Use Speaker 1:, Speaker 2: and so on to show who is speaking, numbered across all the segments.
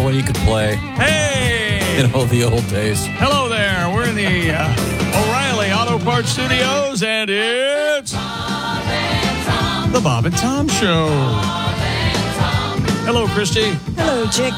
Speaker 1: when you could play.
Speaker 2: Hey!
Speaker 1: You know, the old days.
Speaker 2: Hello there. We're in the O'Reilly Auto Parts Studios, and it's the Bob and Tom Show. Hello, Christy.
Speaker 3: Hello, Chick.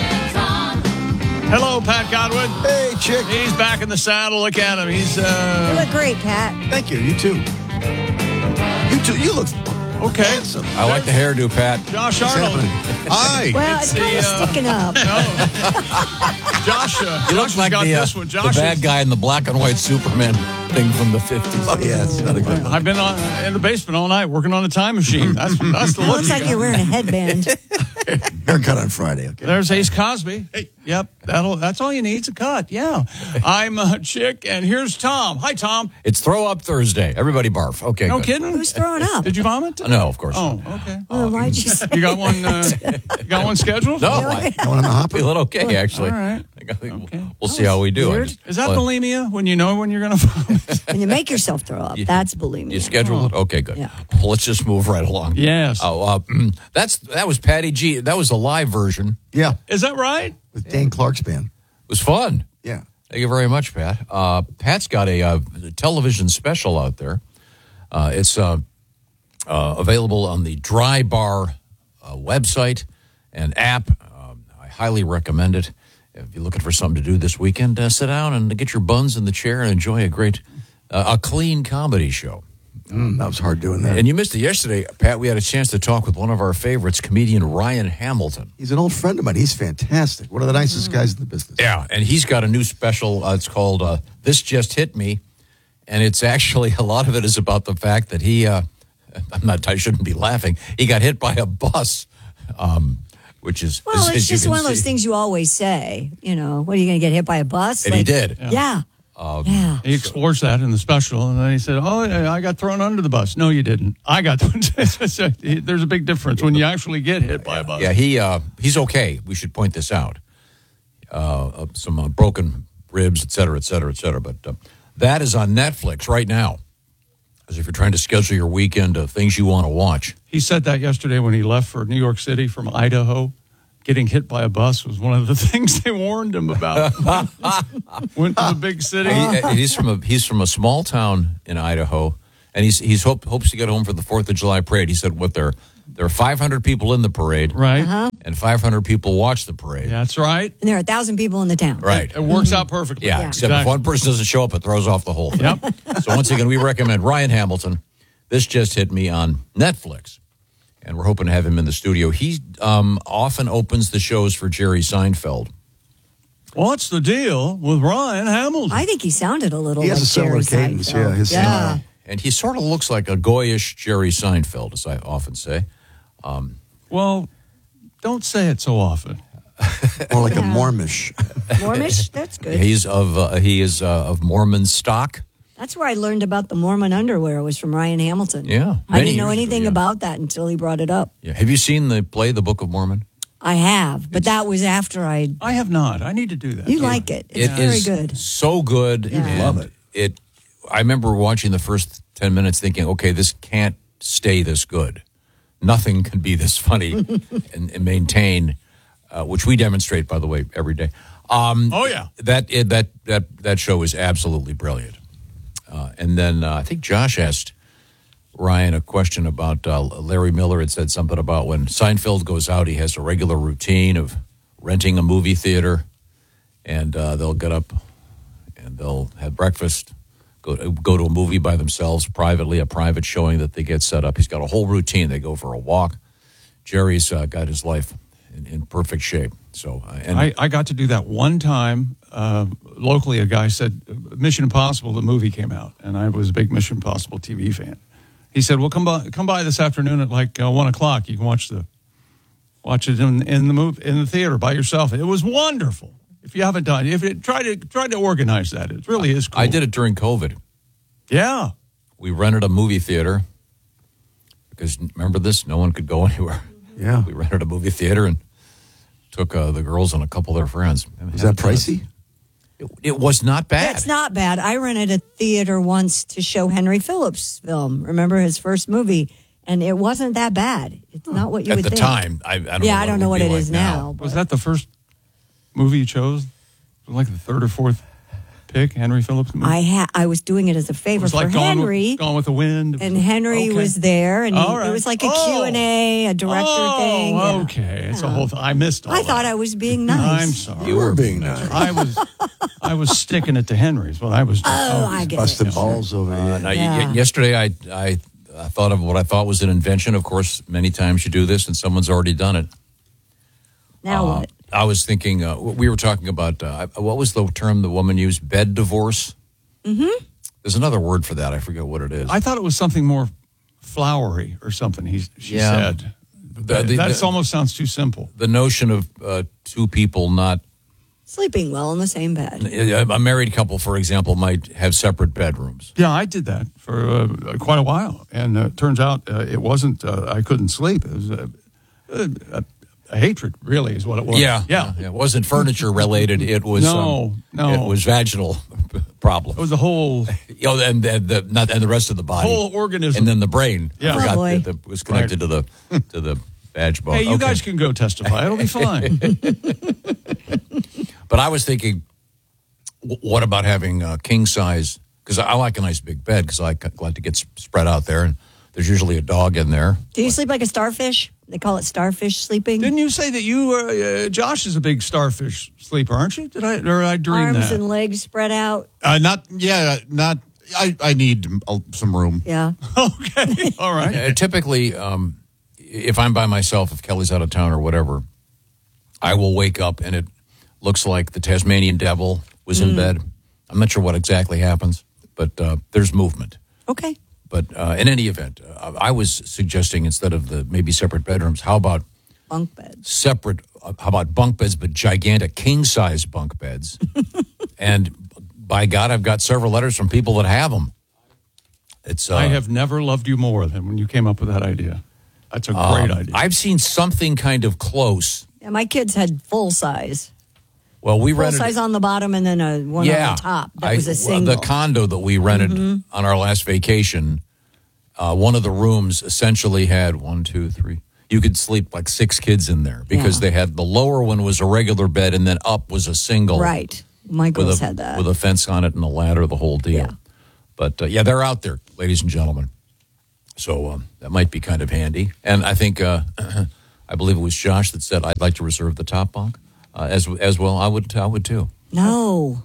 Speaker 2: Hello, Pat Godwin.
Speaker 4: Hey, Chick.
Speaker 2: He's back in the saddle. Look at him. He's
Speaker 3: You look great, Pat.
Speaker 4: Thank you. You too. You too. You look
Speaker 2: okay.
Speaker 4: handsome.
Speaker 1: I like the hairdo, Pat.
Speaker 2: Josh Arnold.
Speaker 4: Hi.
Speaker 3: Well, it's kind of sticking up.
Speaker 2: Josh,
Speaker 1: You look
Speaker 2: Josh
Speaker 1: like
Speaker 2: got
Speaker 1: the,
Speaker 2: this one.
Speaker 1: the
Speaker 2: Josh
Speaker 1: bad guy in the black and white Superman thing from the 50s.
Speaker 4: Oh, yeah. It's not a good one.
Speaker 2: I've been in the basement all night working on a time machine. That's the
Speaker 3: It
Speaker 2: look.
Speaker 3: looks like you're wearing a headband.
Speaker 4: Haircut on Friday. Okay.
Speaker 2: There's Ace Cosby. Hey. Yep, that's all you need. It's a cut. Yeah. I'm Chick, and here's Tom. Hi, Tom.
Speaker 1: It's Throw Up Thursday. Everybody barf. Okay,
Speaker 2: No
Speaker 1: good.
Speaker 2: kidding?
Speaker 3: Who's throwing up?
Speaker 2: Did you vomit?
Speaker 1: No, of course
Speaker 2: Oh,
Speaker 1: not.
Speaker 2: okay.
Speaker 3: Well, why'd you say
Speaker 2: You got one? You got one scheduled?
Speaker 1: No, I
Speaker 4: Going on the hopper?
Speaker 1: feel okay, actually.
Speaker 2: All right.
Speaker 1: We'll see how we do.
Speaker 3: weird.
Speaker 2: Is that bulimia when you know when you're going to vomit?
Speaker 3: when you make yourself throw up? That's bulimia.
Speaker 1: You schedule it? Okay, good.
Speaker 3: Yeah.
Speaker 1: Well, let's just move right along.
Speaker 2: Yes.
Speaker 1: Oh, that was Patty G. That was a live version.
Speaker 4: Yeah.
Speaker 2: Is that right?
Speaker 4: With Dan Clark's band.
Speaker 1: It was fun.
Speaker 4: Yeah.
Speaker 1: Thank you very much, Pat. Pat's got a television special out there. It's available on the Dry Bar website and app. I highly recommend it. If you're looking for something to do this weekend, sit down and get your buns in the chair and enjoy a clean comedy show.
Speaker 4: That was hard doing that.
Speaker 1: And you missed it yesterday, Pat. We had a chance to talk with one of our favorites, comedian Ryan Hamilton.
Speaker 4: He's an old friend of mine. He's fantastic. One of the nicest guys in the business.
Speaker 1: Yeah, and he's got a new special. It's called This Just Hit Me. And it's actually, a lot of it is about the fact that I shouldn't be laughing. He got hit by a bus, which is,
Speaker 3: Well,
Speaker 1: as
Speaker 3: it's
Speaker 1: you
Speaker 3: just
Speaker 1: can
Speaker 3: one of those
Speaker 1: see.
Speaker 3: things you always say. You know, what are you going to get hit by a bus?
Speaker 1: And he did.
Speaker 3: Yeah. Yeah.
Speaker 2: He explores that in the special, and then he said, "Oh, I got thrown under the bus." No, you didn't. I got thrown. There's a big difference when you actually get hit by a bus.
Speaker 1: Yeah, he's okay. We should point this out. Some broken ribs, et cetera, et cetera, et cetera. But that is on Netflix right now. As if you're trying to schedule your weekend of things you want to watch.
Speaker 2: He said that yesterday when he left for New York City from Idaho. Getting hit by a bus was one of the things they warned him about. Went to the big city.
Speaker 1: He's from a small town in Idaho, and he hopes to get home for the 4th of July parade. He said, there are 500 people in the parade,
Speaker 2: Right.
Speaker 1: and 500 people watch the parade.
Speaker 2: That's right.
Speaker 3: And there are 1,000 people in the town.
Speaker 1: Right.
Speaker 2: It works out perfectly.
Speaker 1: Yeah, except if one person doesn't show up, it throws off the whole thing.
Speaker 2: Yep.
Speaker 1: So once again, we recommend Ryan Hamilton. This Just Hit Me on Netflix. And we're hoping to have him in the studio. He often opens the shows for Jerry Seinfeld.
Speaker 2: What's the deal with Ryan Hamilton?
Speaker 3: I think he sounded a little
Speaker 4: He
Speaker 3: like
Speaker 4: has a similar
Speaker 3: Jerry
Speaker 4: cadence.
Speaker 3: Seinfeld.
Speaker 4: Yeah.
Speaker 1: And he sort of looks like a goyish Jerry Seinfeld, as I often say.
Speaker 2: Well, don't say it so often.
Speaker 4: More like a Mormish.
Speaker 3: Mormish? That's good.
Speaker 1: He is of Mormon stock.
Speaker 3: That's where I learned about the Mormon underwear was from Ryan Hamilton.
Speaker 1: Yeah,
Speaker 3: I
Speaker 1: many
Speaker 3: didn't know
Speaker 1: years ago,
Speaker 3: anything
Speaker 1: yeah.
Speaker 3: about that until he brought it up.
Speaker 1: Yeah. Have you seen the play, The Book of Mormon?
Speaker 3: I have, but that was after I...
Speaker 2: I have not. I need to do that.
Speaker 3: You like it. It's very
Speaker 1: is
Speaker 3: good.
Speaker 1: so good.
Speaker 3: Yeah.
Speaker 1: and
Speaker 4: Love it.
Speaker 1: I remember watching the first 10 minutes thinking, okay, this can't stay this good. Nothing can be this funny and maintain, which we demonstrate, by the way, every day.
Speaker 2: Oh, yeah.
Speaker 1: That show is absolutely brilliant. And then I think Josh asked Ryan a question about Larry Miller had said something about when Seinfeld goes out, he has a regular routine of renting a movie theater, and they'll get up and they'll have breakfast, go to a movie by themselves privately, a private showing that they get set up. He's got a whole routine. They go for a walk. Jerry's got his life in perfect shape. So,
Speaker 2: I got to do that one time. Locally, a guy said, Mission Impossible, the movie came out, and I was a big Mission Impossible TV fan. He said, well, come by this afternoon at like 1 o'clock. You can watch it in the theater by yourself. It was wonderful. If you haven't done it, try to organize that. It really is cool.
Speaker 1: I did it during COVID.
Speaker 2: Yeah.
Speaker 1: We rented a movie theater because, remember this? No one could go anywhere.
Speaker 4: Yeah.
Speaker 1: We rented a movie theater and took the girls and a couple of their friends.
Speaker 4: Is that pricey?
Speaker 1: It was not bad.
Speaker 3: That's not bad. I rented a theater once to show Henry Phillips' film. Remember his first movie? And it wasn't that bad. It's not what you
Speaker 1: At
Speaker 3: would
Speaker 1: the
Speaker 3: think.
Speaker 1: time. I don't know
Speaker 3: I don't know what
Speaker 1: would
Speaker 3: it
Speaker 1: be
Speaker 3: is
Speaker 1: like
Speaker 3: now.
Speaker 2: Was that the first movie you chose? Like the third or fourth pick, Henry Phillips movie?
Speaker 3: I was doing it as a
Speaker 2: It
Speaker 3: favor
Speaker 2: was
Speaker 3: for
Speaker 2: like
Speaker 3: Henry.
Speaker 2: Gone with the Wind.
Speaker 3: And Henry
Speaker 2: Okay.
Speaker 3: was there, and
Speaker 2: All right.
Speaker 3: it was like a Q&A, a director thing. Yeah.
Speaker 2: Okay, it's a whole. I missed all
Speaker 3: I
Speaker 2: that.
Speaker 3: thought I was being nice.
Speaker 2: I'm sorry.
Speaker 4: You were being nice.
Speaker 2: I was sticking it to Henry's. Well, I was.
Speaker 3: I get
Speaker 4: Busted
Speaker 3: it.
Speaker 4: balls over here.
Speaker 1: Now,
Speaker 3: Yeah.
Speaker 1: yesterday, I thought of what I thought was an invention. Of course, many times you do this, and someone's already done it.
Speaker 3: Now what?
Speaker 1: I was thinking, we were talking about, what was the term the woman used? Bed divorce? Mm-hmm. There's another word for that. I forget what it is.
Speaker 2: I thought it was something more flowery or something. She
Speaker 1: Yeah.
Speaker 2: said.
Speaker 1: The-
Speaker 2: That almost sounds too simple.
Speaker 1: the notion of two people not,
Speaker 3: Sleeping well in the same bed.
Speaker 1: a married couple, for example, might have separate bedrooms.
Speaker 2: Yeah, I did that for quite a while, and it turns out it wasn't. I couldn't sleep. It was a hatred, really, is what it was.
Speaker 1: Yeah.
Speaker 2: yeah.
Speaker 1: It wasn't furniture related. It was,
Speaker 2: No.
Speaker 1: it was vaginal problem.
Speaker 2: It was a whole
Speaker 1: And the rest of the body.
Speaker 2: whole organism.
Speaker 1: And then the brain.
Speaker 2: Yeah.
Speaker 1: I forgot
Speaker 3: Oh, boy.
Speaker 1: that was connected to the badge bone.
Speaker 2: Hey, you
Speaker 1: Okay.
Speaker 2: guys can go testify. It'll be fine.
Speaker 1: But I was thinking, what about having king size? Because I like a nice big bed because I like to get spread out there, and there's usually a dog in there.
Speaker 3: Do you sleep like a starfish? They call it starfish sleeping.
Speaker 2: Didn't you say that you, Josh, is a big starfish sleeper, aren't you? Did I dream
Speaker 3: Arms
Speaker 2: that?
Speaker 3: and legs spread out.
Speaker 5: Not. I need some room.
Speaker 3: Yeah.
Speaker 2: Okay, all right.
Speaker 1: Typically, if I'm by myself, if Kelly's out of town or whatever, I will wake up and it looks like the Tasmanian devil was in bed. I'm not sure what exactly happens, but there's movement.
Speaker 3: Okay.
Speaker 1: But in any event, I was suggesting instead of the maybe separate bedrooms, how about
Speaker 3: Bunk beds.
Speaker 1: separate? How about bunk beds, but gigantic king size bunk beds? And by God, I've got several letters from people that have them. It's
Speaker 2: I have never loved you more than when you came up with that idea. That's a great idea.
Speaker 1: I've seen something kind of close.
Speaker 3: Yeah, my kids had full size.
Speaker 1: Well, we
Speaker 3: Full
Speaker 1: rented
Speaker 3: size on the bottom and then one on the top. That was a single.
Speaker 1: The condo that we rented on our last vacation, one of the rooms essentially had 1, 2, 3. You could sleep like 6 kids in there because
Speaker 3: Yeah.
Speaker 1: they had the lower one was a regular bed and then up was a single.
Speaker 3: Right. My
Speaker 1: With
Speaker 3: girls
Speaker 1: a,
Speaker 3: had that.
Speaker 1: with a fence on it and a ladder, the whole deal.
Speaker 3: Yeah.
Speaker 1: But they're out there, ladies and gentlemen. So that might be kind of handy. And I think, I believe it was Josh that said, I'd like to reserve the top bunk as well. I would too.
Speaker 3: No.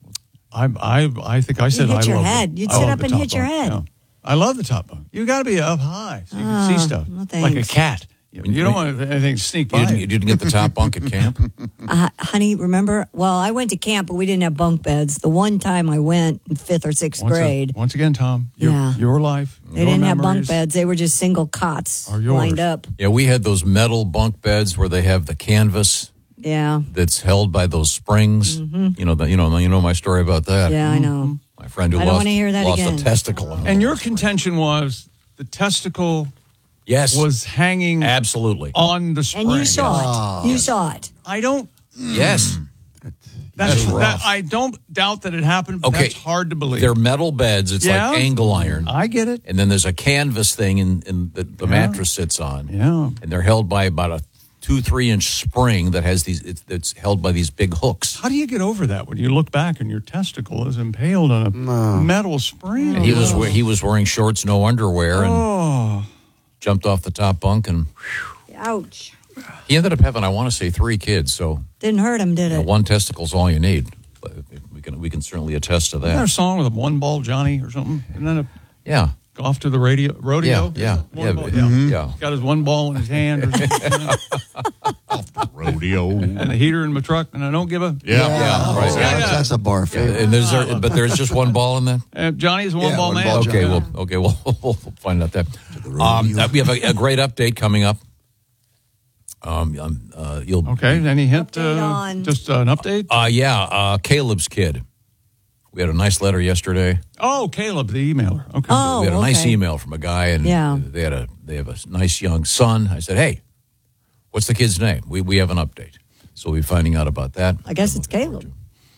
Speaker 2: I think I said
Speaker 3: hit
Speaker 2: I
Speaker 3: your
Speaker 2: love
Speaker 3: head.
Speaker 2: it.
Speaker 3: You'd
Speaker 2: I
Speaker 3: sit
Speaker 2: love
Speaker 3: up
Speaker 2: the
Speaker 3: and
Speaker 2: top
Speaker 3: hit your
Speaker 2: bunk,
Speaker 3: head.
Speaker 2: yeah. I love the top bunk. You got to be up high so you can see stuff.
Speaker 3: no
Speaker 2: Like a
Speaker 3: thanks.
Speaker 2: cat. You don't want anything to sneak by.
Speaker 1: You didn't get the top bunk at camp?
Speaker 3: Honey, remember? Well, I went to camp, but we didn't have bunk beds. The one time I went in 5th or 6th grade,
Speaker 2: Once again, Tom,
Speaker 3: Yeah.
Speaker 2: your life.
Speaker 3: they didn't have bunk beds. They were just single cots
Speaker 2: Are yours.
Speaker 3: lined up.
Speaker 1: Yeah, we had those metal bunk beds where they have the canvas
Speaker 3: Yeah.
Speaker 1: that's held by those springs. You know my story about that.
Speaker 3: Yeah, I know.
Speaker 1: My friend who
Speaker 3: I don't
Speaker 1: lost,
Speaker 3: wanna hear that
Speaker 1: lost
Speaker 3: again.
Speaker 1: a testicle. in one
Speaker 2: And
Speaker 1: of
Speaker 2: your
Speaker 1: those springs.
Speaker 2: contention was the testicle
Speaker 1: Yes,
Speaker 2: was hanging
Speaker 1: absolutely.
Speaker 2: on the spring.
Speaker 3: And you saw it. You saw it.
Speaker 2: I don't.
Speaker 1: Yes.
Speaker 2: That's
Speaker 1: rough.
Speaker 2: that. I don't doubt that it happened. But
Speaker 1: Okay.
Speaker 2: that's hard to believe.
Speaker 1: They're metal beds. It's
Speaker 2: Yeah.
Speaker 1: like angle iron.
Speaker 2: I get it.
Speaker 1: And then there's a canvas thing in the mattress sits on.
Speaker 2: Yeah.
Speaker 1: And they're held by about a 2-3 inch spring that has these. It's held by these big hooks.
Speaker 2: How do you get over that when you look back and your testicle is impaled on a metal spring?
Speaker 1: And he was wearing shorts, no underwear, and
Speaker 2: Oh,
Speaker 1: jumped off the top bunk, and
Speaker 3: Ouch.
Speaker 1: he ended up having, I want to say, 3 kids. So
Speaker 3: Didn't hurt him, did it?
Speaker 1: one testicle's all you need. But we can certainly attest to
Speaker 2: isn't there a
Speaker 1: that.
Speaker 2: song with a one ball Johnny or something? And then
Speaker 1: Yeah.
Speaker 2: off to the rodeo.
Speaker 1: Yeah.
Speaker 2: One ball,
Speaker 1: Yeah.
Speaker 2: Got his one ball in his hand, or something,
Speaker 5: Rodeo.
Speaker 2: and a heater in my truck, and I don't give a.
Speaker 5: Yeah.
Speaker 1: Yeah, right.
Speaker 4: That's a bar favorite.
Speaker 1: And there's just one ball in that.
Speaker 2: Johnny's a one
Speaker 4: Yeah,
Speaker 2: ball
Speaker 4: one
Speaker 2: man.
Speaker 4: ball
Speaker 1: Okay,
Speaker 4: Johnny.
Speaker 1: we'll find out that.
Speaker 4: rodeo.
Speaker 1: We have a great update coming up. You'll
Speaker 2: Okay, any hint?
Speaker 3: Update on-
Speaker 2: Just an update?
Speaker 1: Caleb's kid. We had a nice letter yesterday.
Speaker 2: Oh, Caleb, the emailer. Okay.
Speaker 3: Oh,
Speaker 1: We had a nice
Speaker 3: okay.
Speaker 1: email from a guy, and
Speaker 3: Yeah.
Speaker 1: they have a nice young son. I said, "Hey, what's the kid's name? We have an update." So we'll be finding out about that.
Speaker 3: I guess it's Caleb.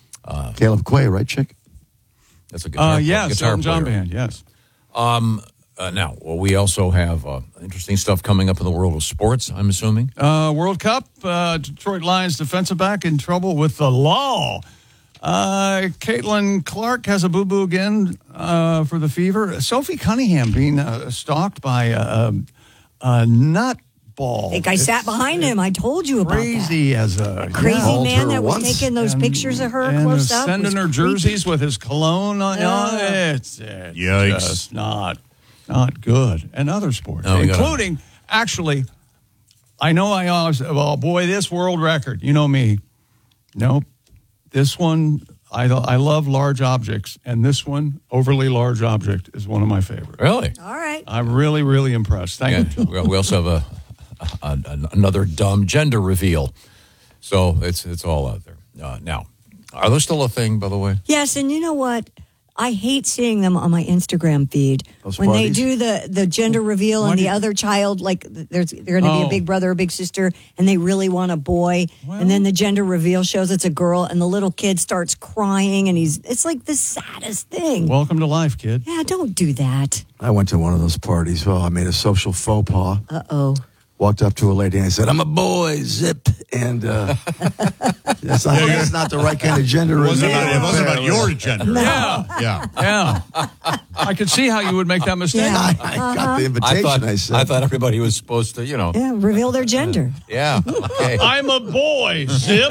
Speaker 4: Caleb Quay, right, chick?
Speaker 1: That's a guitar,
Speaker 2: Yes,
Speaker 1: guitar
Speaker 2: Elton John
Speaker 1: player.
Speaker 2: band, yes.
Speaker 1: Now, we also have interesting stuff coming up in the world of sports, I'm assuming.
Speaker 2: World Cup, Detroit Lions defensive back in trouble with the law. Caitlin Clark has a boo-boo again for the Fever. Sophie Cunningham being stalked by a nutball.
Speaker 3: I think I sat behind him. I told you about that.
Speaker 2: Crazy as a
Speaker 3: Crazy
Speaker 4: Called
Speaker 3: man
Speaker 4: her
Speaker 3: that was
Speaker 4: once.
Speaker 3: taking those pictures of her
Speaker 2: and
Speaker 3: close up.
Speaker 2: sending
Speaker 3: was
Speaker 2: her
Speaker 3: creepy.
Speaker 2: jerseys with his cologne on. It's
Speaker 5: Yikes.
Speaker 2: just not good. And other sports,
Speaker 1: No, we gotta-
Speaker 2: including actually. I know I always. Oh boy, this world record. You know me. Nope. This one, I love large objects, and this one, overly large object, is one of my favorites.
Speaker 1: Really?
Speaker 3: All right.
Speaker 2: I'm really, really impressed. Thank you.
Speaker 1: Yeah, we also have another dumb gender reveal. So it's all out there. Now, are those still a thing, by the way?
Speaker 3: Yes, and you know what? I hate seeing them on my Instagram feed
Speaker 4: Those
Speaker 3: when
Speaker 4: parties?
Speaker 3: they do the gender reveal
Speaker 2: Why
Speaker 3: and
Speaker 2: do
Speaker 3: the
Speaker 2: you-
Speaker 3: other child, like they're going to be
Speaker 2: Oh.
Speaker 3: a big brother or big sister, and they really want a boy, and then the gender reveal shows it's a girl, and the little kid starts crying, and it's like the saddest thing.
Speaker 2: Welcome to life, kid.
Speaker 3: Yeah, don't do that.
Speaker 4: I went to one of those parties. Well, I made a social faux pas.
Speaker 3: Uh-oh.
Speaker 4: Walked up to a lady and I said, "I'm a boy, zip." And that's not the right kind of gender.
Speaker 5: It wasn't
Speaker 4: reveal.
Speaker 5: about, your gender.
Speaker 2: Yeah.
Speaker 5: Yeah.
Speaker 2: Yeah. I could see how you would make that mistake.
Speaker 3: Yeah.
Speaker 4: I got the invitation. I said,
Speaker 1: I thought everybody was supposed to,
Speaker 3: Yeah, reveal their gender.
Speaker 1: Yeah. Okay.
Speaker 2: I'm a boy, zip.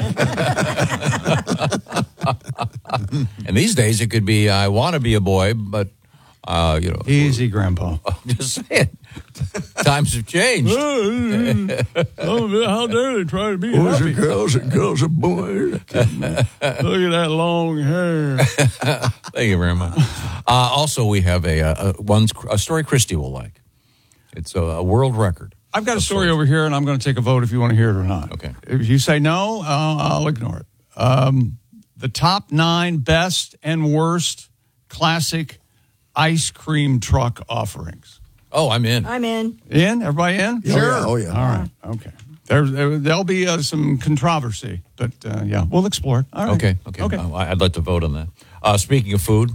Speaker 1: And these days it could be, I want to be a boy, but
Speaker 2: Easy, Grandpa.
Speaker 1: I'm just saying, times have changed.
Speaker 2: How dare they try to be
Speaker 4: boys are girls and girls are boys.
Speaker 2: Look at that long hair.
Speaker 1: Thank you very much. Also, we have a story Christy will like. It's a world record.
Speaker 2: I've got a story over here, and I'm going to take a vote if you want to hear it or not.
Speaker 1: Okay.
Speaker 2: If you say no, I'll ignore it. The top 9 best and worst classic ice cream truck offerings.
Speaker 1: Oh, I'm in.
Speaker 3: I'm in.
Speaker 2: In? Everybody in?
Speaker 4: Yeah, oh, yeah.
Speaker 2: All right. Okay. There'll be some controversy, but yeah, we'll explore it. All right.
Speaker 1: Okay. I'd like to vote on that. Speaking of food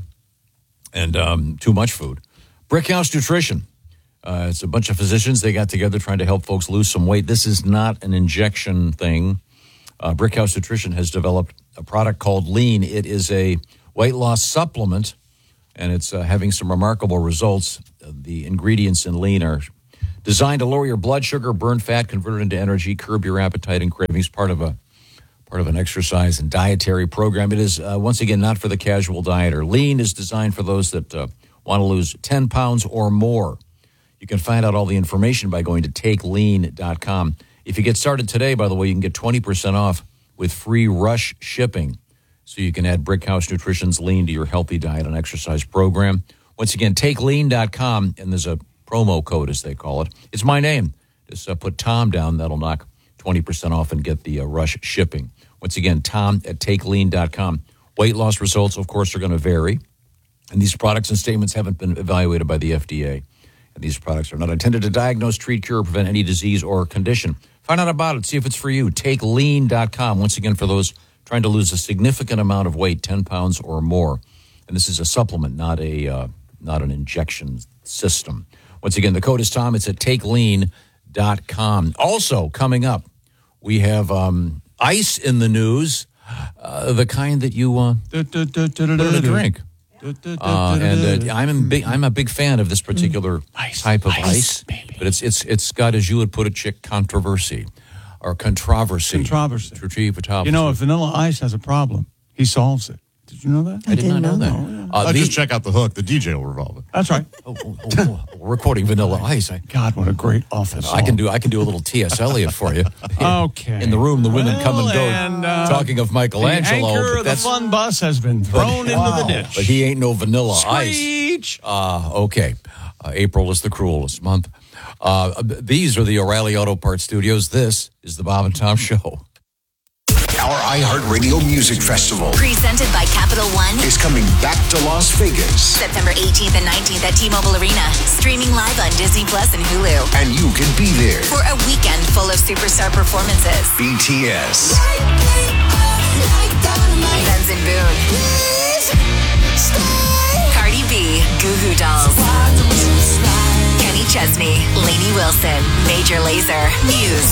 Speaker 1: and too much food, Brickhouse Nutrition. It's a bunch of physicians. They got together trying to help folks lose some weight. This is not an injection thing. Brickhouse Nutrition has developed a product called Lean. It is a weight loss supplement, and it's having some remarkable results. The ingredients in Lean are designed to lower your blood sugar, burn fat, convert it into energy, curb your appetite and cravings. Part of an exercise and dietary program. It is, once again, not for the casual dieter. Lean is designed for those that want to lose 10 pounds or more. You can find out all the information by going to takelean.com. If you get started today, by the way, you can get 20% off with free rush shipping. So you can add Brickhouse Nutrition's Lean to your healthy diet and exercise program. Once again, takelean.com, and there's a promo code, as they call it. It's my name. Just put Tom down. That'll knock 20% off and get the rush shipping. Once again, Tom at takelean.com. Weight loss results, of course, are going to vary. And these products and statements haven't been evaluated by the FDA. And these products are not intended to diagnose, treat, cure, or prevent any disease or condition. Find out about it. See if it's for you. TakeLean.com. Once again, for those trying to lose a significant amount of weight, 10 pounds or more. And this is a supplement, not an injection system. Once again, the code is Tom. It's at TakeLean.com. Also, coming up, we have ice in the news, the kind that you put in a drink. I'm a big fan of this particular type of ice, but it's got, as you would put it, chick, controversy or controversy.
Speaker 2: Controversy.
Speaker 1: Controversy.
Speaker 2: You know, if Vanilla Ice has a problem, he solves it. Did you know that?
Speaker 1: I did not know that.
Speaker 5: Just check out the hook. The DJ will revolve it.
Speaker 2: That's right.
Speaker 1: We're quoting Vanilla Ice.
Speaker 2: God, what a great office.
Speaker 1: I can do a little T.S. Eliot for you.
Speaker 2: Okay.
Speaker 1: In the room, the women come and go.
Speaker 2: And,
Speaker 1: talking of Michelangelo,
Speaker 2: the anchor
Speaker 1: but
Speaker 2: of the fun bus has been thrown into the ditch.
Speaker 1: But he ain't no Vanilla
Speaker 2: Screech.
Speaker 1: Ice. Okay. April is the cruelest month. These are the O'Reilly Auto Parts Studios. This is the Bob and Tom Show.
Speaker 6: Our iHeartRadio Music Festival
Speaker 7: Presented by Capital One.
Speaker 6: is coming back to Las Vegas,
Speaker 7: September 18th and 19th at T-Mobile Arena. Streaming live on Disney Plus and Hulu.
Speaker 6: and you can be there.
Speaker 7: For a weekend full of superstar performances.
Speaker 6: BTS,
Speaker 7: Benz and Boone. Cardi B. Goo Goo Dolls. Chesney, Lainey Wilson, Major Lazer, Muse.